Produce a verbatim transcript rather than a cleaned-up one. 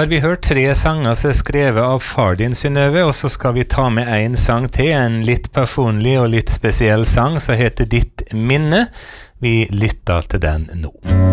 har vi hørt tre sanger som er skrevet av far din, Synnøve, og så skal vi ta med en sang til, en litt personlig og litt spesiell sang som heter Ditt minne. Vi lytter til den nå.